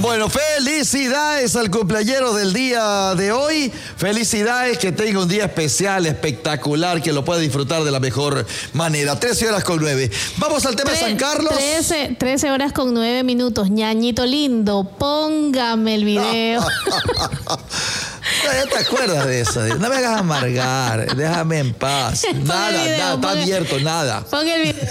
Bueno, felicidades al cumpleañero del día de hoy. Felicidades, que tenga un día especial, espectacular, que lo pueda disfrutar de la mejor manera. 13:09. Vamos al tema de San Carlos. 13 horas con 9 minutos. Ñañito lindo, póngame el video. Ya te acuerdas de eso. No me hagas amargar. Déjame en paz. Nada, está abierto, nada. Pon el video.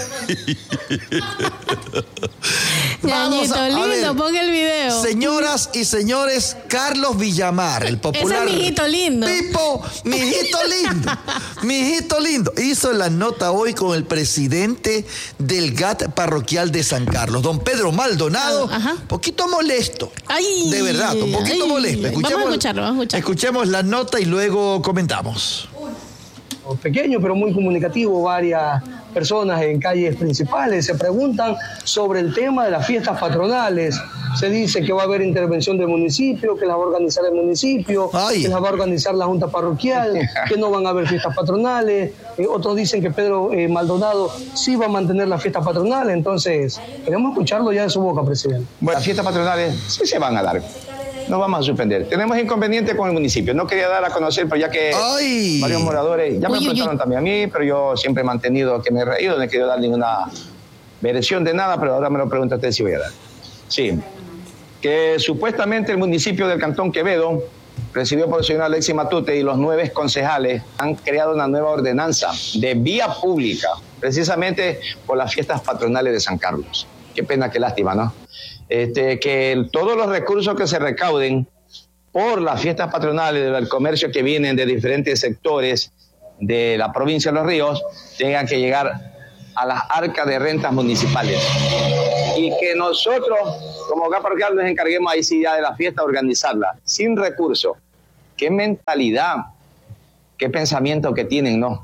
Ñañito lindo, pon el video. Señoras y señores, Carlos Villamar, el popular. Ese es mijito lindo. Pipo, mijito lindo. Mijito lindo. Hizo la nota hoy con el presidente del GAT parroquial de San Carlos, don Pedro Maldonado. Poquito molesto. De verdad, un poquito molesto. Vamos a escucharlo. Escuchemos la nota y luego comentamos. Pequeño pero muy comunicativo, varias personas en calles principales se preguntan sobre el tema de las fiestas patronales. Se dice que va a haber intervención del municipio, que las va a organizar el municipio, que las va a organizar la Junta Parroquial, que no van a haber fiestas patronales. Otros dicen que Pedro Maldonado sí va a mantener las fiestas patronales. Entonces, queremos escucharlo ya de su boca, presidente. Bueno, las fiestas patronales sí se van a dar. No vamos a suspender. Tenemos inconveniente con el municipio. No quería dar a conocer, pero ya que varios moradores ya me lo preguntaron también a mí, pero yo siempre he mantenido que me he reído, no he querido dar ninguna versión de nada, pero ahora me lo pregunta usted si voy a dar. Sí, que supuestamente el municipio del Cantón Quevedo, presidido por el señor Alexis Matute y los 9 concejales, han creado una nueva ordenanza de vía pública, precisamente por las fiestas patronales de San Carlos. Qué pena, qué lástima, ¿no? Que todos los recursos que se recauden por las fiestas patronales del comercio que vienen de diferentes sectores de la provincia de Los Ríos tengan que llegar a las arcas de rentas municipales y que nosotros como GAT parroquial nos encarguemos ahí sí ya de la fiesta, organizarla sin recursos. Qué mentalidad, qué pensamiento que tienen, ¿no?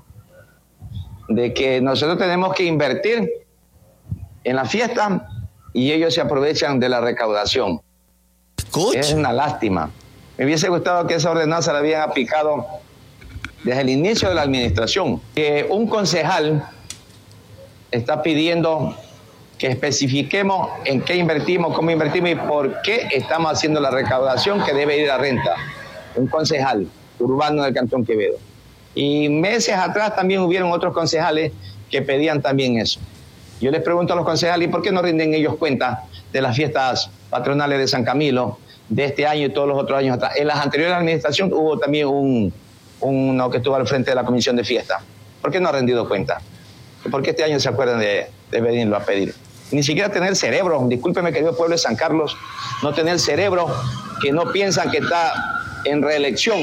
De que nosotros tenemos que invertir en la fiesta y ellos se aprovechan de la recaudación. Es una lástima. Me hubiese gustado que esa ordenanza la habían aplicado desde el inicio de la administración. Que un concejal está pidiendo que especifiquemos en qué invertimos, cómo invertimos y por qué estamos haciendo la recaudación que debe ir a renta. Un concejal urbano del Cantón Quevedo. Y meses atrás también hubieron otros concejales que pedían también eso. Yo les pregunto a los concejales, ¿y por qué no rinden ellos cuenta de las fiestas patronales de San Camilo de este año y todos los otros años atrás? En las anteriores administraciones hubo también uno que estuvo al frente de la comisión de fiesta. ¿Por qué no ha rendido cuenta? ¿Por qué este año se acuerdan de venirlo a pedir? Ni siquiera tener cerebro, discúlpeme querido pueblo de San Carlos, no tener cerebro, que no piensan que está en reelección.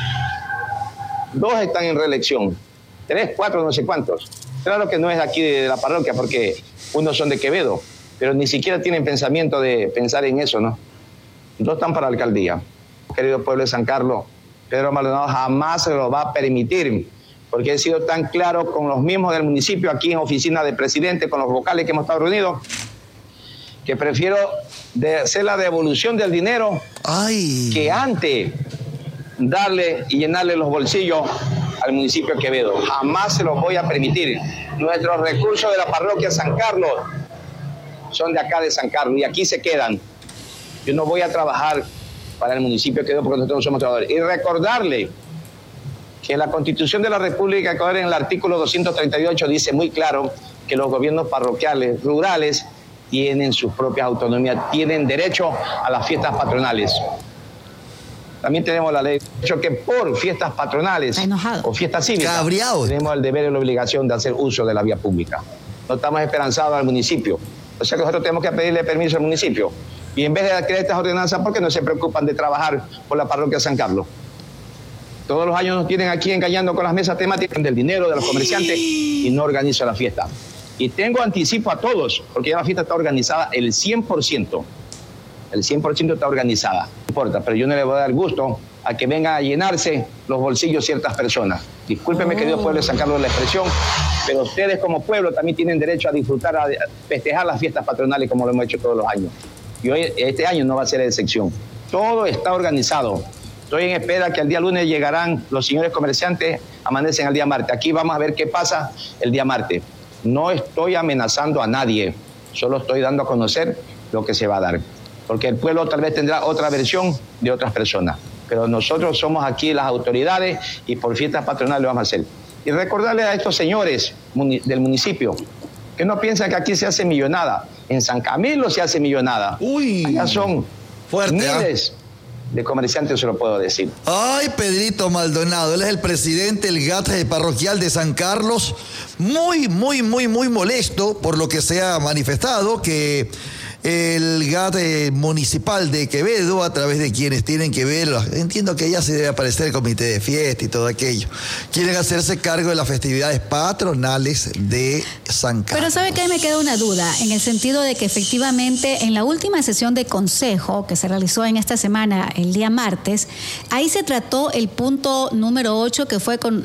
2 están en reelección, 3, 4, no sé cuántos. Claro que no es aquí de la parroquia porque unos son de Quevedo, pero ni siquiera tienen pensamiento de pensar en eso, ¿no? 2 están para la alcaldía. Querido pueblo de San Carlos, Pedro Maldonado jamás se lo va a permitir, porque he sido tan claro con los mismos del municipio, aquí en oficina del presidente, con los vocales que hemos estado reunidos, que prefiero hacer la devolución del dinero que antes darle y llenarle los bolsillos al municipio de Quevedo. Jamás se los voy a permitir. Nuestros recursos de la parroquia San Carlos son de acá de San Carlos y aquí se quedan. Yo no voy a trabajar para el municipio de Quevedo porque nosotros no somos trabajadores. Y recordarle que la Constitución de la República de Ecuador en el artículo 238 dice muy claro que los gobiernos parroquiales rurales tienen sus propias autonomías, tienen derecho a las fiestas patronales. También tenemos la ley de hecho que por fiestas patronales o fiestas cívicas tenemos el deber y la obligación de hacer uso de la vía pública. No estamos esperanzados al municipio. O sea que nosotros tenemos que pedirle permiso al municipio. Y en vez de crear estas ordenanzas, ¿por qué no se preocupan de trabajar por la parroquia San Carlos? Todos los años nos tienen aquí engañando con las mesas temáticas del dinero de los comerciantes y no organizan la fiesta. Y tengo anticipo a todos, porque ya la fiesta está organizada el 100%. El 100% está organizada. No importa, pero yo no le voy a dar gusto a que vengan a llenarse los bolsillos ciertas personas. Discúlpeme, querido pueblo de San Carlos, la expresión, pero ustedes como pueblo también tienen derecho a disfrutar, a festejar las fiestas patronales como lo hemos hecho todos los años. Y hoy, este año no va a ser excepción. Todo está organizado. Estoy en espera que el día lunes llegarán los señores comerciantes, amanecen el día martes. Aquí vamos a ver qué pasa el día martes. No estoy amenazando a nadie, solo estoy dando a conocer lo que se va a dar. porque el pueblo tal vez tendrá otra versión de otras personas. Pero nosotros somos aquí las autoridades y por fiestas patronales lo vamos a hacer. Y recordarle a estos señores del municipio que no piensan que aquí se hace millonada. En San Camilo se hace millonada. Uy, allá son fuerte, miles de comerciantes, se lo puedo decir. Ay, Pedrito Maldonado, él es el presidente del GAT parroquial de San Carlos, muy molesto por lo que se ha manifestado, que el GAT municipal de Quevedo, a través de quienes tienen que ver, entiendo que ya se debe aparecer el comité de fiesta y todo aquello, quieren hacerse cargo de las festividades patronales de San Carlos. Pero ¿sabe qué? Me queda una duda, en el sentido de que efectivamente en la última sesión de consejo que se realizó en esta semana, el día martes, ahí se trató el punto número 8, que fue con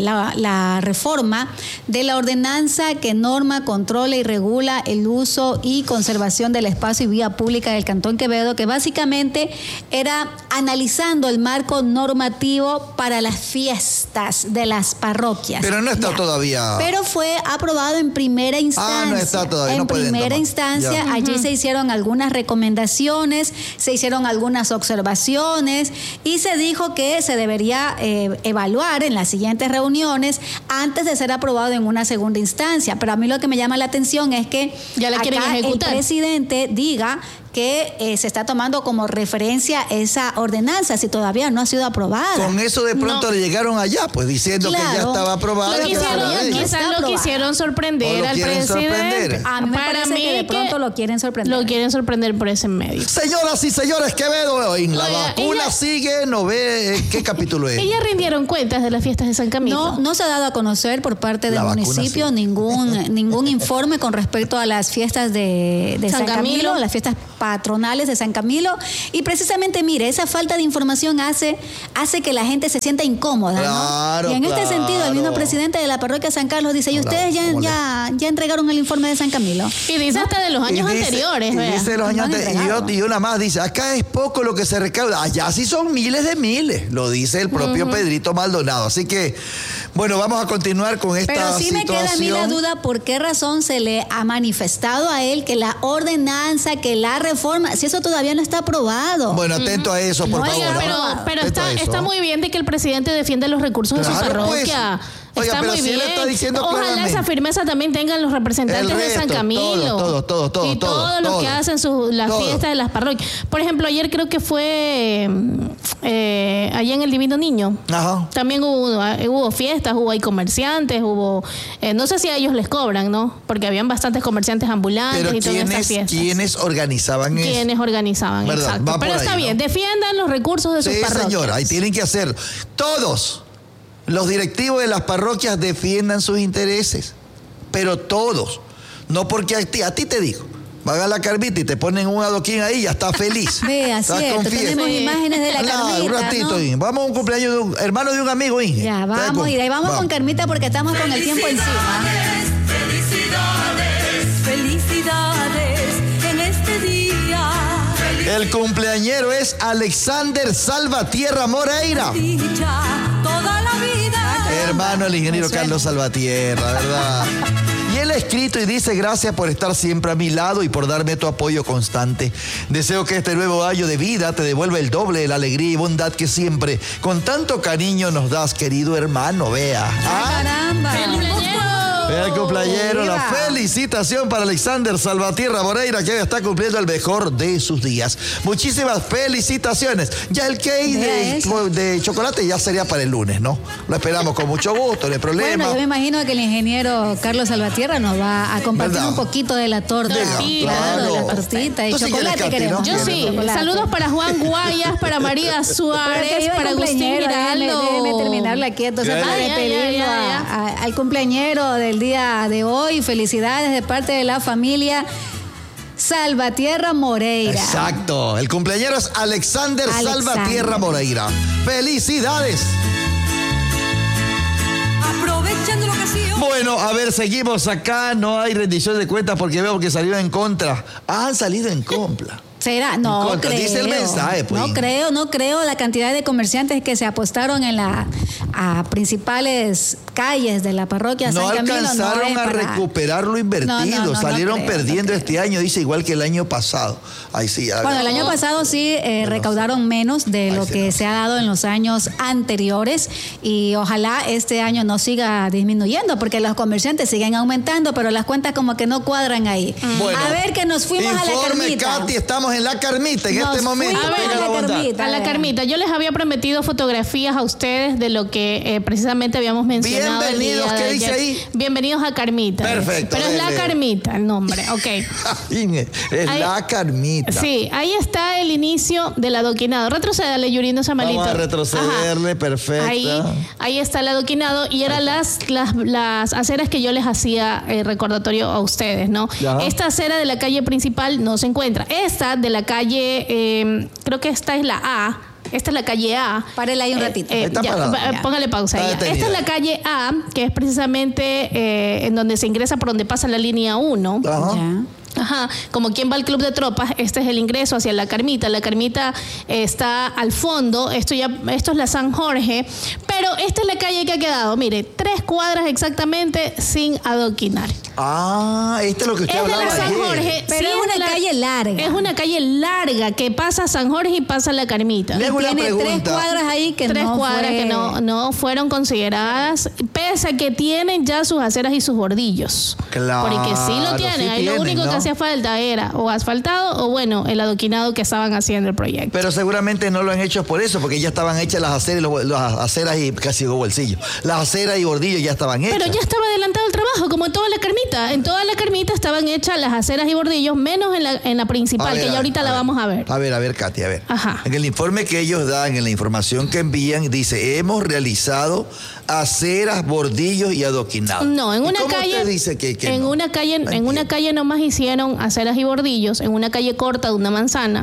la reforma de la ordenanza que norma, controla y regula el uso y conservación del espacio y vía pública del Cantón Quevedo, que básicamente era analizando el marco normativo para las fiestas de las parroquias. Pero no está todavía. Pero fue aprobado en primera instancia. No está todavía. En no primera instancia, ya. Allí se hicieron algunas recomendaciones, se hicieron algunas observaciones y se dijo que se debería evaluar en las siguientes reuniones antes de ser aprobado en una segunda instancia. Pero a mí lo que me llama la atención es que ya la quieren ejecutar. El presidente diga que se está tomando como referencia esa ordenanza, si todavía no ha sido aprobada. Con eso de pronto le llegaron allá, pues diciendo que ya estaba aprobada. Quizás lo quisieron sorprender al presidente. A mí me parece que de pronto lo quieren sorprender. Lo quieren sorprender por ese medio. Señoras y señores, Quevedo, en la vacuna sigue, no ve qué capítulo es. Ellas rindieron cuentas de las fiestas de San Camilo. No se ha dado a conocer por parte del municipio ningún informe con respecto a las fiestas de San Camilo, las fiestas patronales de San Camilo, y precisamente, mire, esa falta de información hace que la gente se sienta incómoda, claro, ¿no? Y en este sentido, el mismo presidente de la parroquia San Carlos dice, ¿y ustedes ya entregaron el informe de San Camilo? Y dice hasta de los años anteriores. Y dice de los años anteriores, y una más dice, acá es poco lo que se recauda, allá sí son miles de miles, lo dice el propio Pedrito Maldonado. Así que, bueno, vamos a continuar con esta situación. Pero sí me queda a mí la duda, ¿por qué razón se le ha manifestado a él que la ordenanza, que la reforma, si eso todavía no está aprobado? Bueno, atento a eso, por favor. Pero está muy bien de que el presidente defienda los recursos de su parroquia. Pues. Está muy bien. Está diciendo ojalá claramente. Esa firmeza también tengan los representantes de San Camilo. Todo. Y todos los que hacen las fiestas de las parroquias. Por ejemplo, ayer creo que fue allá en el Divino Niño. Ajá. También hubo fiestas, hay comerciantes, no sé si a ellos les cobran, ¿no? Porque habían bastantes comerciantes ambulantes. Pero y todas estas fiestas. ¿Quiénes organizaban eso? Quienes organizaban, exacto. Pero está bien, defiendan los recursos de sus parroquias. Sí, señora, ahí tienen que hacer todos. Los directivos de las parroquias defiendan sus intereses, pero todos. No porque a ti te digo, van a la Carmita y te ponen un adoquín ahí y ya estás feliz. Vea, cierto, tenemos imágenes de la Carmita, un ratito, ¿no? Vamos a un cumpleaños de un hermano de un amigo, Inge. Ya, vamos, y de ahí vamos con Carmita porque estamos con el tiempo encima. Felicidades en este día. El cumpleañero es Alexander Salvatierra Moreira. Toda la vida. Hermano el ingeniero Carlos Salvatierra, ¿verdad? Y él ha escrito y dice: gracias por estar siempre a mi lado y por darme tu apoyo constante. Deseo que este nuevo año de vida te devuelva el doble de la alegría y bondad que siempre con tanto cariño nos das, querido hermano. Vea. ¡Caramba! El cumpleañero, la felicitación para Alexander Salvatierra Moreira, que está cumpliendo el mejor de sus días. Muchísimas felicitaciones. Ya el cake de chocolate ya sería para el lunes, ¿no? Lo esperamos con mucho gusto, no hay problema. Bueno, yo me imagino que el ingeniero Carlos Salvatierra nos va a compartir un poquito de la torta. Claro, de la tortita de chocolate queremos. Yo sí. Saludos para Juan Guayas, para María Suárez, para Agustín Giraldo. Déjeme terminarla aquí, entonces, para pedirlo al cumpleañero del día de hoy. Felicidades de parte de la familia Salvatierra Moreira. Exacto. El cumpleañero es Alexander Salvatierra Moreira. ¡Felicidades! Aprovechando la ocasión. Bueno, a ver, seguimos acá. No hay rendición de cuentas porque veo que salieron en contra. Han salido en contra. ¿Será? No creo. Dice el mensaje, pues. No creo la cantidad de comerciantes que se apostaron a a principales calles de la parroquia San Camilo. No alcanzaron a recuperar lo invertido, salieron perdiendo este año, dice, igual que el año pasado. Ahí sí. Bueno, el año pasado sí recaudaron menos de lo que se ha dado en los años anteriores y ojalá este año no siga disminuyendo porque los comerciantes siguen aumentando, pero las cuentas como que no cuadran ahí. Bueno, a ver, que nos fuimos a la Carmita. Katy, estamos en la Carmita en este momento. A la Carmita. Yo les había prometido fotografías a ustedes de lo que precisamente habíamos mencionado. Bienvenidos, ¿qué dice ahí? Bienvenidos a Carmita. Perfecto. Pero es la Carmita el nombre, ok. Es ahí, la Carmita. Sí, ahí está el inicio del adoquinado. Retrocédale, Yurindo Samalito. Vamos a retrocederle, perfecto. Ahí está el adoquinado y eran las aceras que yo les hacía recordatorio a ustedes, ¿no? Ya. Esta acera de la calle principal no se encuentra. Esta de la calle, creo que esta es la A. Esta es la calle A. Párele ahí un ratito. Póngale pausa ahí. Esta es la calle A, que es precisamente en donde se ingresa por donde pasa la línea 1. Ajá, como quien va al club de tropas, este es el ingreso hacia la Carmita. La Carmita está al fondo, esto es la San Jorge, pero esta es la calle que ha quedado, mire, 3 cuadras exactamente sin adoquinar. Esta es lo que usted hablaba de la San Jorge, pero es una calle larga. Es una calle larga que pasa San Jorge y pasa la Carmita. Tiene 3 cuadras ahí que no fueron consideradas, pese a que tienen ya sus aceras y sus bordillos. Claro. Porque sí lo tienen. Ahí lo único que hacía falta era o asfaltado o bueno, el adoquinado que estaban haciendo el proyecto. Pero seguramente no lo han hecho por eso, porque ya estaban hechas las aceras y casi bolsillo. Las aceras y bordillos ya estaban hechas. Pero ya estaba adelantado el trabajo, como en toda la Carmita. En toda la Carmita estaban hechas las aceras y bordillos, menos en la principal, que ya ahorita la vamos a ver. A ver, Katy, a ver. Ajá. En el informe que ellos dan, en la información que envían, dice, hemos realizado aceras, bordillos y adoquinados. No, en una calle. Usted dice que en no? una calle nomás hicieron aceras y bordillos, en una calle corta de una manzana.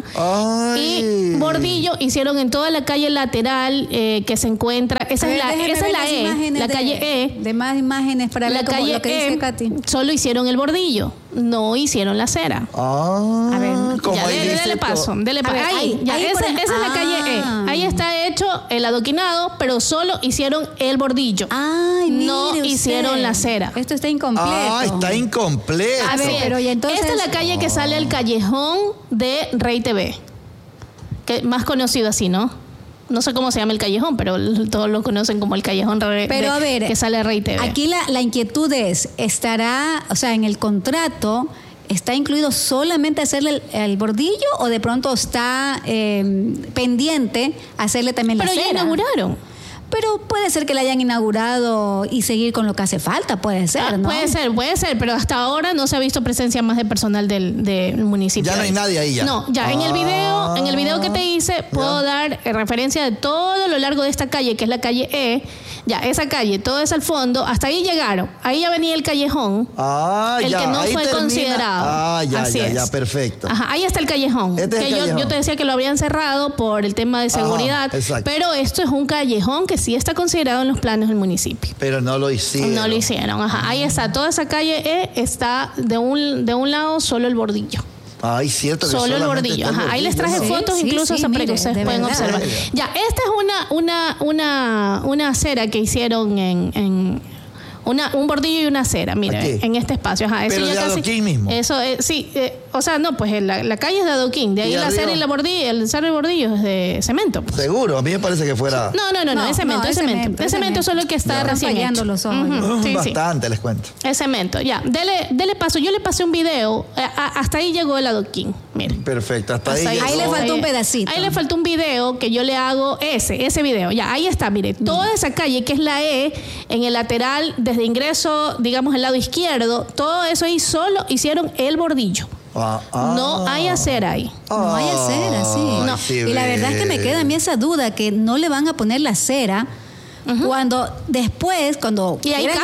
Y bordillo hicieron en toda la calle lateral que se encuentra. Esa es la E, la calle E. De más imágenes para la calle lo que dice Katy. Solo hicieron el bordillo, no hicieron la acera. A ver, dele paso. Ahí, esa es la calle E. Ahí está hecho el adoquinado, pero solo hicieron el bordillo. No hicieron la acera. Esto está incompleto. Está incompleto. A ver, pero y entonces esta es la calle que sale al callejón de Rey TV, que más conocido así, ¿no? No sé cómo se llama el callejón, pero todos lo conocen como el callejón que sale a Rey TV. Aquí la inquietud estará, o sea, en el contrato, ¿está incluido solamente hacerle el bordillo o de pronto está pendiente hacerle también la acera? Pero ya inauguraron. Pero puede ser que la hayan inaugurado y seguir con lo que hace falta, puede ser, ¿no? Puede ser, pero hasta ahora no se ha visto presencia más de personal del municipio. Ya no hay nadie ahí ya. No, ya en el video que te hice puedo dar referencia de todo lo largo de esta calle, que es la calle E. Ya, esa calle, todo es al fondo, hasta ahí llegaron. Ahí ya venía el callejón, que no fue considerado. Ya, perfecto. Ajá, ahí está el callejón. Yo te decía que lo habían cerrado por el tema de seguridad, pero esto es un callejón que sí está considerado en los planes del municipio. Pero no lo hicieron. No lo hicieron, ajá. Ahí está, toda esa calle E está de un lado solo el bordillo. Cierto que solo el bordillo. Ajá. Ahí les traje fotos incluso para que ustedes puedan observar. Ya, esta es una acera que hicieron un bordillo y una acera, mire, en este espacio. Ajá, eso pero ya de adoquín mismo. Eso sí, o sea, no, pues la calle es de adoquín, de ahí la acera y la bordilla, el acera y el bordillo es de cemento. Pues. Seguro, a mí me parece que fuera. No, es cemento, es cemento. Es cemento, solo que está recién hecho. Los ojos. Bastante, les cuento. Es cemento, ya. Dele paso. Yo le pasé un video, hasta ahí llegó el adoquín, mire. Perfecto, hasta ahí. Ahí le faltó un pedacito. Ahí le faltó un video que yo le hago ese video. Ya, ahí está, mire. Toda esa calle que es la E, en el lateral, desde ingreso, digamos, el lado izquierdo, todo eso ahí solo hicieron el bordillo. No hay acera ahí. No hay acera, sí. No. Y la verdad es que me queda a mí esa duda que no le van a poner la acera. Cuando después, cuando quieran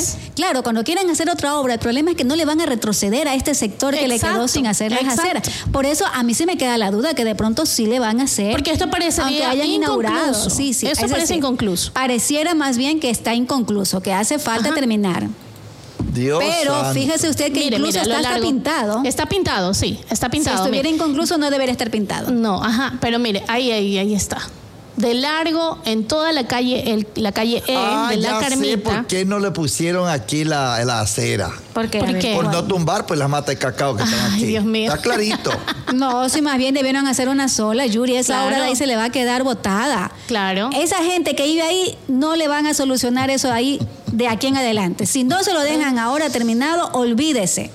hacer otra obra, el problema es que no le van a retroceder a este sector que le quedó sin hacer las aceras. Por eso a mí sí me queda la duda que de pronto sí le van a hacer. Porque esto parecería aunque hayan inaugurado. Sí, eso parece inconcluso. Pareciera más bien que está inconcluso, que hace falta terminar. Pero santo. fíjese usted que incluso está pintado. Está pintado, sí, está pintado. Si estuviera inconcluso no debería estar pintado. No, pero mire, ahí está. de largo en toda la calle la calle E de la Carmita. Sé por qué no le pusieron aquí la acera. ¿Por qué? Por no tumbar pues las matas de cacao que están aquí. Dios mío. Está clarito. No, si más bien debieron hacer una sola, Yuri, esa obra de ahí se le va a quedar botada. Claro. Esa gente que vive ahí no le van a solucionar eso ahí de aquí en adelante. Si no se lo dejan ahora terminado, olvídese.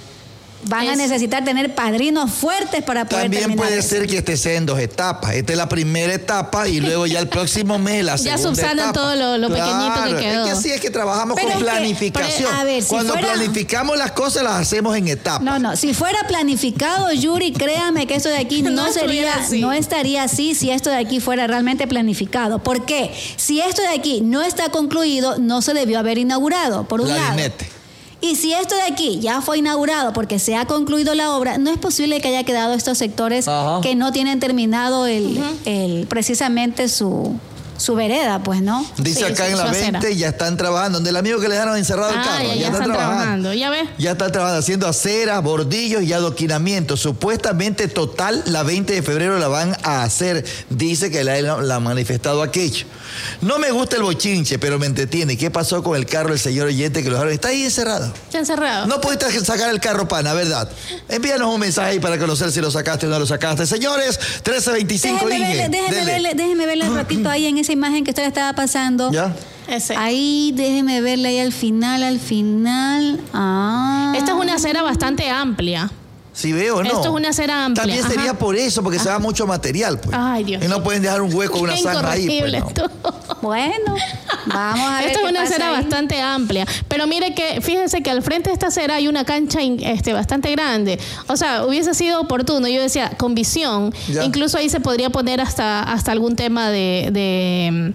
Van a necesitar tener padrinos fuertes para poder También terminar puede eso. ser que este sea en 2 etapas. Esta es la primera etapa y luego ya el próximo mes la segunda etapa. Ya subsanan todo lo pequeñito que quedó. Es que así es que trabajamos Pero con es que, planificación. a ver, si Cuando fuera- planificamos las cosas las hacemos en etapas. No, si fuera planificado, Yuri, créame que esto de aquí no estaría así si esto de aquí fuera realmente planificado. ¿Por qué? Si esto de aquí no está concluido, no se debió haber inaugurado, por un lado. Clarinete. Y si esto de aquí ya fue inaugurado porque se ha concluido la obra, no es posible que haya quedado estos sectores que no tienen terminado precisamente su vereda, pues, ¿no? Dice acá en la 20 ya están trabajando. Donde el amigo que le dejaron encerrado el carro. Ya están trabajando. Ya ves. Ya están trabajando, haciendo aceras, bordillos y adoquinamiento. Supuestamente total, la 20 de febrero la van a hacer. Dice que la ha manifestado aquello. No me gusta el bochinche, pero me entretiene. ¿Qué pasó con el carro del señor oyente que lo dejaron? Está ahí encerrado. Está encerrado. No pudiste sacar el carro, pana, ¿verdad? Envíanos un mensaje ahí para conocer si lo sacaste o no lo sacaste. Señores, 1325 Déjeme verle un ratito ahí en esa imagen que usted estaba pasando. ¿Ya? Ese. Ahí, déjeme verle ahí al final. Esta es una acera bastante amplia. Si veo, ¿no? Esto es una acera amplia. También sería Ajá. por eso, porque se da mucho material, pues. Ay, Dios. Y no pueden dejar un hueco, una zanja ahí. Pues, no. Bueno, vamos a ver. Esta es una qué pasa acera ahí. bastante amplia. Pero mire que, fíjense que al frente de esta acera hay una cancha bastante grande. O sea, hubiese sido oportuno. Yo decía, con visión. Ya. Incluso ahí se podría poner hasta algún tema de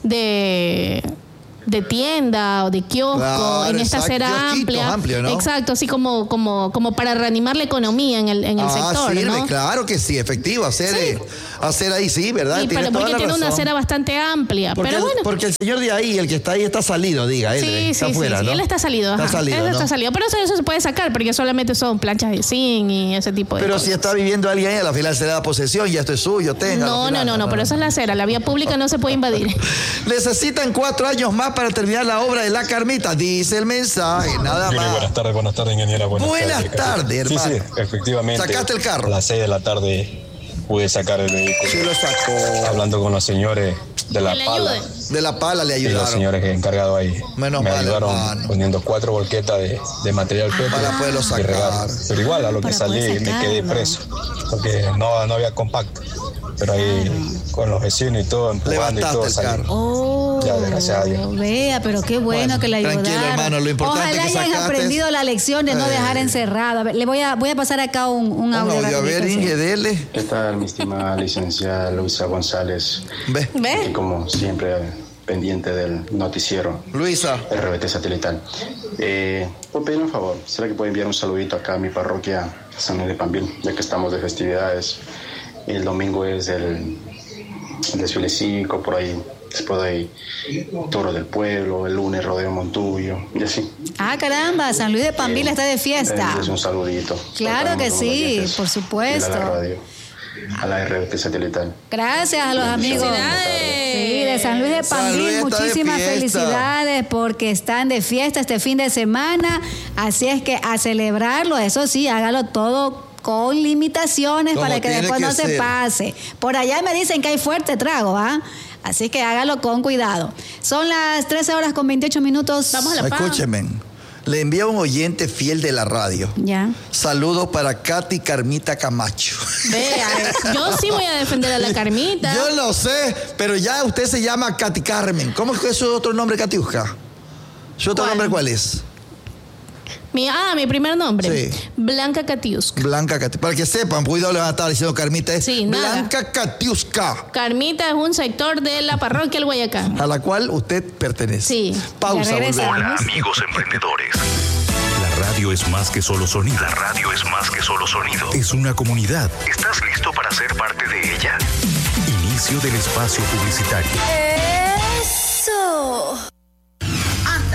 tienda o de kiosco, Claro, en esta exacto. acera Kiosquitos amplia. amplios, ¿no? Exacto, así como para reanimar la economía en el sector, sirve, ¿no? claro que sí, efectivo. Hacer ahí, sí, ¿verdad? Sí, pero porque tiene una acera bastante amplia. Porque, pero bueno. porque el señor de ahí, el que está ahí, está salido, diga. Él está afuera, sí. ¿no? Él está salido. Está ajá. salido, Él ¿no? está salido. Pero eso se puede sacar porque solamente son planchas de zinc y ese tipo de Pero cosas. si está viviendo alguien ahí, a la final se le da posesión, ya esto es suyo, tenga. No, pero esa es la acera. La vía pública no se puede invadir. Necesitan 4 años más para terminar la obra de la Carmita, dice el mensaje, nada más. Buenas tardes, ingeniera. Buenas tardes, hermano. Sí, efectivamente. ¿Sacaste el carro? A las 6 de la tarde pude sacar el vehículo. Sí, lo sacó. Hablando con los señores de la Que le pala. ayuden. De la pala le Y los ayudaron. señores encargados ahí Menos me mal, ayudaron hermano. poniendo 4 volquetas de material petro Para poderlo y sacar. regar. Pero igual a lo que Para salí poder me quedé sacarlo. preso porque no había compacto. Pero ahí con los vecinos y todo empujando y Levantaste todo el salí. carro. Oh, Ya, gracias a Dios. Vea, pero qué bueno que le ayudaron. tranquilo, hermano, lo importante Ojalá que hayan sacaste aprendido la lección de no dejar encerrado. A ver, le voy a pasar acá un audio. A ver, rapidito, sí. Inge, dele. ¿Qué tal, mi estimada licenciada Luisa González? Ve, ¿Ve? Y como siempre, pendiente del noticiero Luisa. RBT Satelital. Por pedir un favor, ¿será que puede enviar un saludito acá a mi parroquia San Luis de Pambil, ya que estamos de festividades? El domingo es el desfilecito, por ahí, después hay Toro del Pueblo, el lunes Rodeo Montullo, y así. Ah, caramba, San Luis de Pambil está de fiesta. Envíes un saludito. Claro Para que todos los sí, oyentes por supuesto. de la radio, a la RBT Satelital. Gracias a los amigos. Sí, de San Luis de San Luis Pambil, está de muchísimas fiesta. felicidades porque están de fiesta este fin de semana. Así es que a celebrarlo, eso sí, hágalo todo con limitaciones Como para que tiene después que no se ser. pase. Por allá me dicen que hay fuerte trago, ¿ah? Así que hágalo con cuidado. Son las 13:28. Vamos a la paz. Escúcheme. Le envía un oyente fiel de la radio. Ya. Saludos para Katy Carmita Camacho. Vea, yo sí voy a defender a la Carmita. Yo lo sé, pero ya usted se llama Katy Carmen. ¿Cómo es que es su otro nombre, Katiuska? ¿Su otro ¿Cuál? nombre cuál es? Mi primer nombre. Sí. Blanca Katiuska. Blanca Katiuska. Para que sepan, cuidado, le van a estar diciendo Carmita. Es Sí, nada. Blanca Katiuska, Carmita es un sector de la parroquia El Guayacán. a la cual usted pertenece. Sí. Pausa, Ya regresamos. volvemos. Hola, amigos emprendedores. La radio es más que solo sonido. La radio es más que solo sonido. Es una comunidad. ¿Estás listo para ser parte de ella? Inicio del espacio publicitario. Eso. Anda.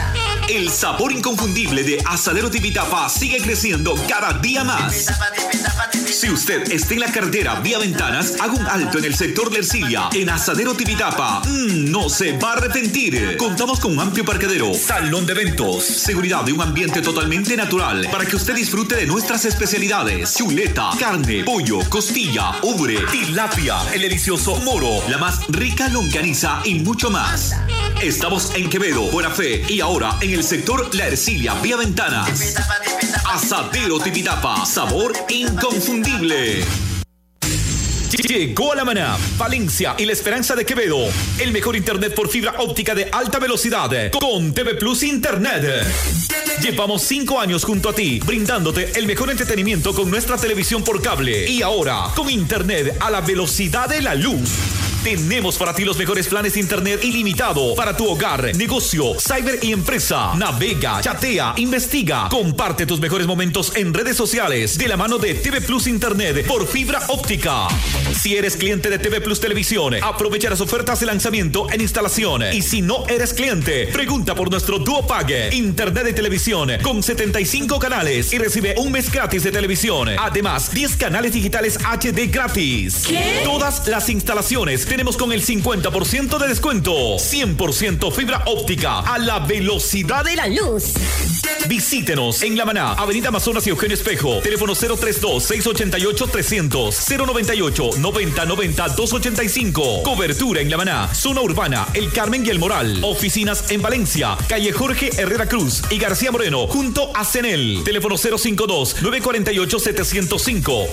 El sabor inconfundible de Asadero Tipitapa sigue creciendo cada día más. Si usted está en la carretera vía Ventanas, haga un alto en el sector de Ercilia. En Asadero Tipitapa, no se va a arrepentir. Contamos con un amplio parqueadero, salón de eventos, seguridad y un ambiente totalmente natural para que usted disfrute de nuestras especialidades: chuleta, carne, pollo, costilla, ubre, tilapia, el delicioso moro, la más rica longaniza y mucho más. Estamos en Quevedo, Buena Fe y ahora en el sector La Ercilia, vía Ventanas. Asadero Tipitapa, sabor inconfundible. Llegó a La Maná, Valencia y La Esperanza de Quevedo. El mejor internet por fibra óptica de alta velocidad con TV Plus Internet. Llevamos 5 años junto a ti, brindándote el mejor entretenimiento con nuestra televisión por cable. Y ahora, con internet a la velocidad de la luz. Tenemos para ti los mejores planes de internet ilimitado para tu hogar, negocio, cyber y empresa. Navega, chatea, investiga, comparte tus mejores momentos en redes sociales de la mano de TV Plus Internet por fibra óptica. Si eres cliente de TV Plus Televisión, aprovecha las ofertas de lanzamiento en instalación. Y si no eres cliente, pregunta por nuestro Duo Pague, internet de televisión con 75 canales y recibe un mes gratis de televisión. Además, 10 canales digitales HD gratis. ¿Qué? Todas las instalaciones tenemos con el 50% de descuento. 100% fibra óptica a la velocidad de la luz. Visítenos en La Maná, Avenida Amazonas y Eugenio Espejo. Teléfono 032-688-300, 098-9090-285. Cobertura en La Maná, zona urbana, El Carmen y El Moral. Oficinas en Valencia, calle Jorge Herrera Cruz y García Moreno, junto a CENEL. Teléfono 052-948-705,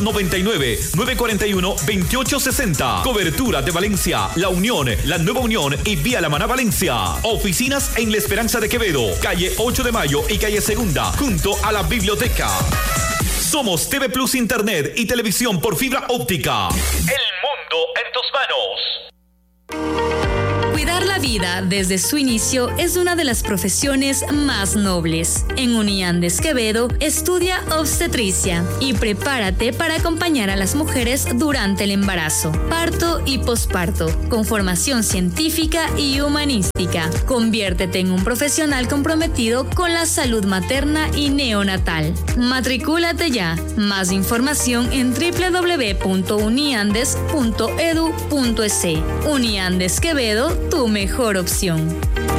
099-941-2860. Cobertura de Valencia, La Unión, La Nueva Unión y vía La Maná Valencia. Oficinas en La Esperanza de Quevedo, calle 8 de Mayo y calle Segunda, junto a la biblioteca. Somos TV Plus Internet y televisión por fibra óptica. El mundo en tus manos. Cuidar la vida desde su inicio es una de las profesiones más nobles. En Uniandes Quevedo, estudia obstetricia y prepárate para acompañar a las mujeres durante el embarazo, parto y posparto, con formación científica y humanística. Conviértete en un profesional comprometido con la salud materna y neonatal. Matricúlate ya. Más información en www.uniandes.edu.es. Uniandes Quevedo, tu mejor opción.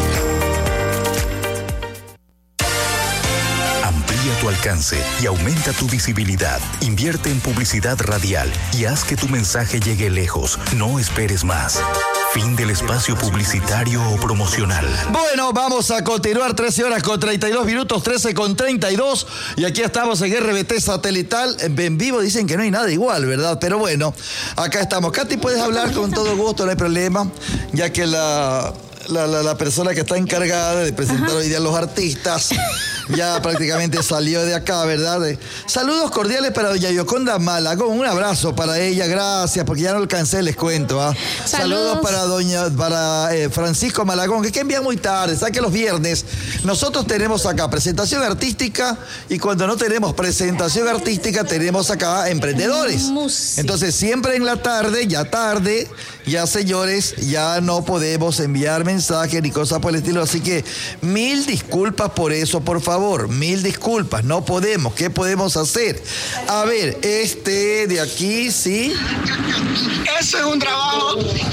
Amplía tu alcance y aumenta tu visibilidad. Invierte en publicidad radial y haz que tu mensaje llegue lejos. No esperes más. Fin del espacio publicitario o promocional. Bueno, vamos a continuar 13 horas con 32 minutos, 13 con 32. Y aquí estamos en RBT Satelital. En vivo dicen que no hay nada igual, ¿verdad? Pero bueno, acá estamos. Katy, puedes hablar con todo gusto, no hay problema. Ya que la persona que está encargada de presentar hoy día a los artistas ya prácticamente salió de acá, ¿verdad? Saludos cordiales para doña Yoconda Malagón, un abrazo para ella, gracias, porque ya no alcancé, les cuento. Saludos para Francisco Malagón, que envía muy tarde, sabe que los viernes nosotros tenemos acá presentación artística y cuando no tenemos presentación artística tenemos acá emprendedores. Entonces siempre en la tarde, ya señores, ya no podemos enviar mensajes ni cosas por el estilo, así que 1000 disculpas por eso, por favor, 1000 disculpas, no podemos, ¿qué podemos hacer? A ver, de aquí, ¿sí? Eso es un trabajo.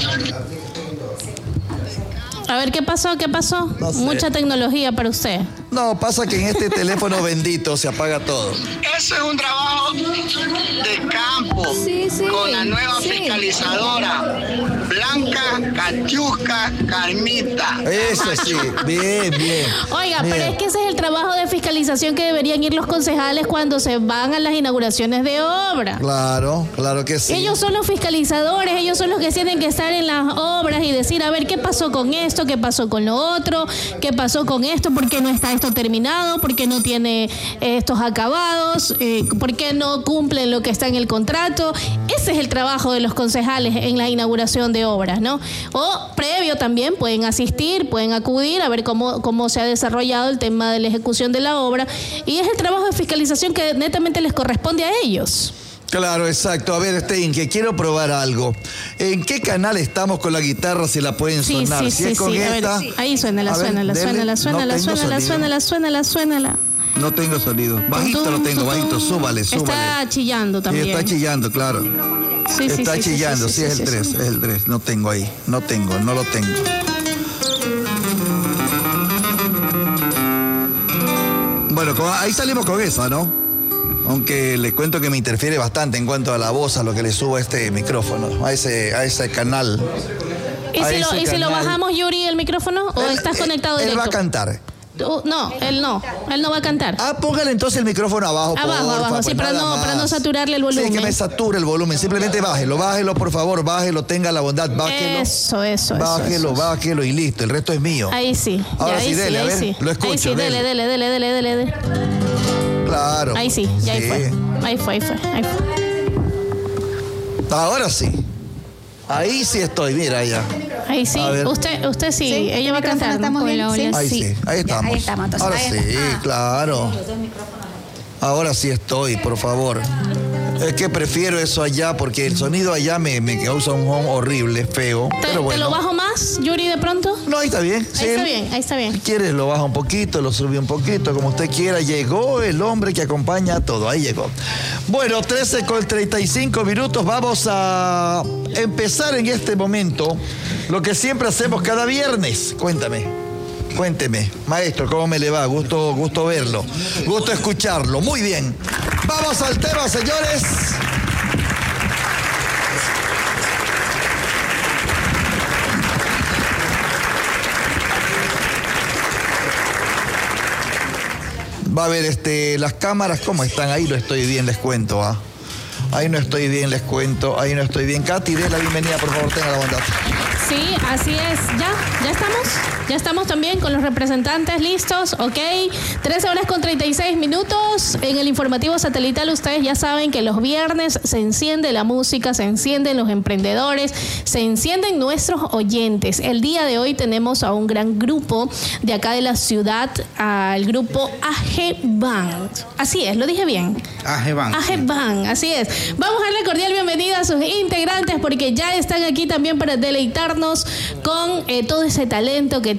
A ver, ¿qué pasó? No sé. Mucha tecnología para usted. No, pasa que en este teléfono bendito se apaga todo. Eso es un trabajo de campo, con la nueva fiscalizadora, Blanca Catiusca Carmita. Eso sí, bien. Oiga, bien. Pero es que ese es el trabajo de fiscalización que deberían ir los concejales cuando se van a las inauguraciones de obra. Claro que sí. Ellos son los fiscalizadores, ellos son los que tienen que estar en las obras y decir, a ver, ¿qué pasó con esto? ¿Qué pasó con lo otro? ¿Qué pasó con esto? ¿Por qué no está esto terminado? ¿Por qué no tiene estos acabados? ¿Por qué no cumplen lo que está en el contrato? Ese es el trabajo de los concejales en la inauguración de obras, ¿no? O previo también pueden asistir, pueden acudir a ver cómo se ha desarrollado el tema de la ejecución de la obra, y es el trabajo de fiscalización que netamente les corresponde a ellos. Claro, exacto. A ver, que quiero probar algo. ¿En qué canal estamos con la guitarra? Si la pueden sonar. Sí, si es con esta. Ver, ahí suénala. No tengo sonido. Bajito lo tengo, bajito. Súbale. Está chillando también. Sí, está chillando, claro. Está chillando, sí, es el 3, es el 3. No tengo ahí. No lo tengo. Bueno, ahí salimos con esa, ¿no? Aunque le cuento que me interfiere bastante en cuanto a la voz, a lo que le subo a este micrófono, a ese canal. ¿Y si lo bajamos, Yuri, el micrófono? ¿O estás conectado directo? Él va a cantar. No, él no va a cantar. Póngale entonces el micrófono abajo. Abajo, sí, para no saturarle el volumen. Sí, que me sature el volumen. Simplemente bájelo, por favor, bájelo, tenga la bondad, bájelo. Eso. Bájelo y listo, el resto es mío. Ahí sí. Ahora sí, dele, a ver, lo escucho. Ahí sí, dele. Claro. Ahí sí, ya sí. Ahí fue. Ahora sí. Ahí sí estoy, mira ya. Ahí sí. Usted sí. Ella va a cantar. Estamos bien. Ahí sí. Ahí estamos. Entonces, ahora sí, claro. Ahora sí estoy, por favor. Es que prefiero eso allá porque el sonido allá me causa un home horrible, feo. Pero bueno. ¿Te lo bajo más, Yuri, de pronto? No, ahí está bien. Ahí está bien. Si quieres lo baja un poquito, lo sube un poquito, como usted quiera. Llegó el hombre que acompaña a todo. Ahí llegó. Bueno, 13:35. Vamos a empezar en este momento lo que siempre hacemos cada viernes. Cuénteme, maestro, ¿cómo me le va? Gusto verlo, gusto escucharlo. Muy bien, vamos al tema, señores. Va a ver las cámaras, ¿cómo están? Ahí no estoy bien, les cuento. Ahí no estoy bien. Katy, dé la bienvenida, por favor, tenga la bondad. Sí, así es. Ya estamos también con los representantes listos, ok. 13:36. En el informativo satelital ustedes ya saben que los viernes se enciende la música, se encienden los emprendedores, se encienden nuestros oyentes. El día de hoy tenemos a un gran grupo de acá de la ciudad, al grupo AG Band. Así es, lo dije bien. AG Band, así es. Vamos a darle cordial bienvenida a sus integrantes porque ya están aquí también para deleitarnos con todo ese talento que